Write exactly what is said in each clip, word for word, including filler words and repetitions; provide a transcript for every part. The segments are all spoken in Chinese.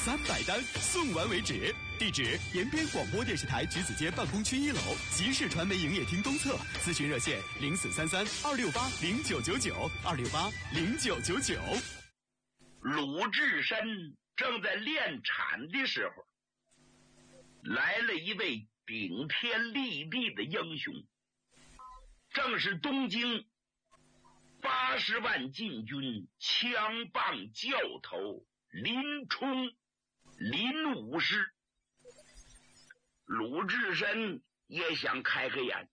三百单送完为止。地址：延边广播电视台橘子街办公区一楼，集市传媒营业厅东侧。咨询热线：零四三三二六八零九九九二六八零九九九。 鲁智深正在练产的时候，来了一位顶天立地的英雄，正是东京八十万禁军枪棒教头林冲，林武师。鲁智深也想开开眼，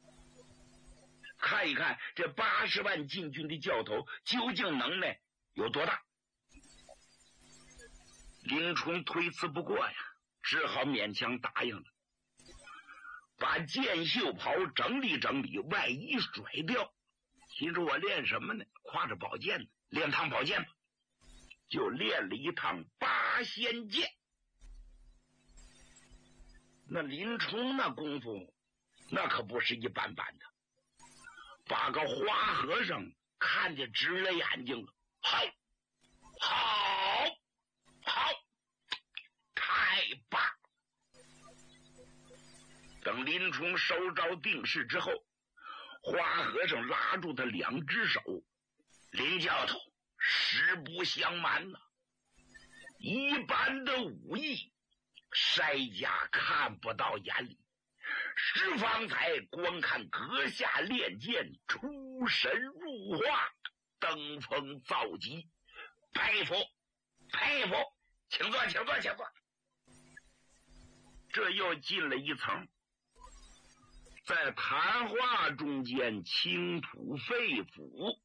看一看这八十万禁军的教头究竟能耐有多大。林冲推辞不过呀，只好勉强答应了，把箭袖袍整理整理，外衣甩掉，心说我练什么呢？挎着宝剑呢，练趟宝剑吧。就练了一趟八仙剑。那林冲那功夫那可不是一般般的，把个花和尚看见直了眼睛了。好好好，太棒！等林冲收招定势之后，花和尚拉住他两只手，林教头实不相瞒呐、啊，一般的武艺筛家看不到眼里，是方才光看阁下练剑出神入化，登峰造极，佩服佩服，请坐请坐请坐。这又进了一层，在谈话中间倾吐肺腑。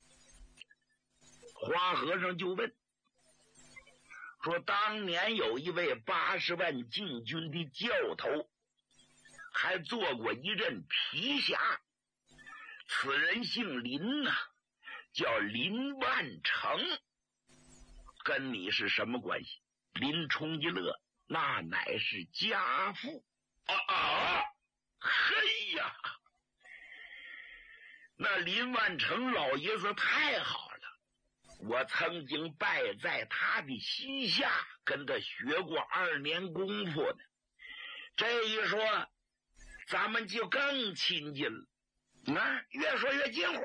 花和尚就问说，当年有一位八十万禁军的教头，还做过一任皮侠，此人姓林呐、啊，叫林万成，跟你是什么关系？林冲一乐，那乃是家父啊啊！嘿呀，那林万成老爷子太好了，我曾经拜在他的膝下，跟他学过二年功夫呢。这一说，咱们就更亲近了，啊，越说越近乎。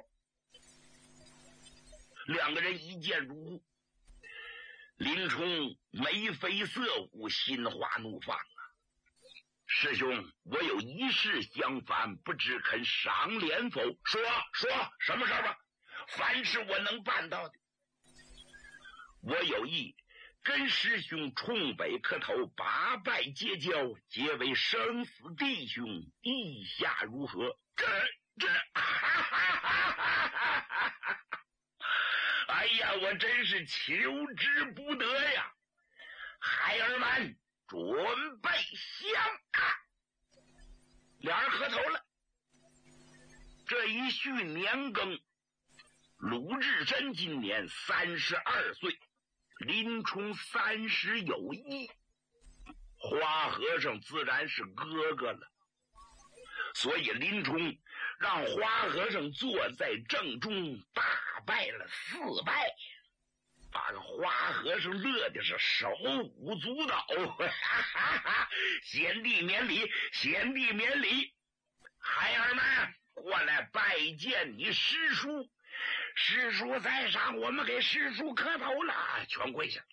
两个人一见如故，林冲眉飞色舞，心花怒放啊！师兄，我有一事相烦，不知肯赏脸否？说说什么事吧？凡是我能办到的。我有意跟师兄冲北磕头，八拜结交，结为生死弟兄，意下如何？这这，哈哈哈哈哈！哎呀，我真是求之不得呀！孩儿们，准备相看。俩人磕头了。这一续年庚，鲁智深今年三十二岁，林冲三十有一，花和尚自然是哥哥了。所以林冲让花和尚坐在正中，大拜了四拜，把个花和尚乐的是手舞足蹈，哈哈哈！贤弟免礼，贤弟免礼，孩儿们过来拜见你师叔，师叔在上，我们给师叔磕头了，全跪下。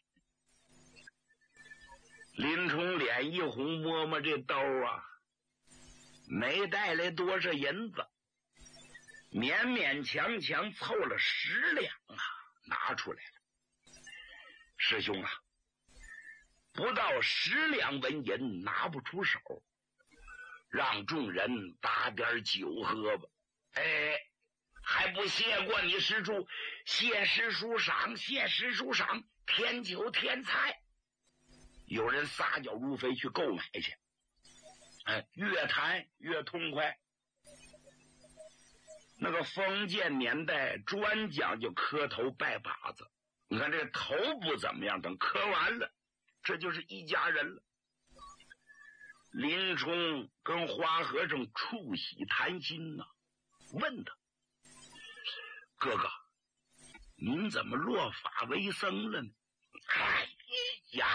林冲脸一红，摸摸这兜啊，没带来多少银子，勉勉强强凑了十两啊，拿出来了。师兄啊，不到十两纹银拿不出手，让众人打点酒喝吧。哎，还不谢过你师叔，谢师叔赏，谢师叔赏，添酒添菜。有人撒脚如飞去购买去，哎，越谈越痛快。那个封建年代专讲究磕头拜把子，你看这个头不怎么样，等磕完了，这就是一家人了。林冲跟花和尚触喜谈心呢、啊，问他：哥哥，您怎么落发为僧了呢？哎呀！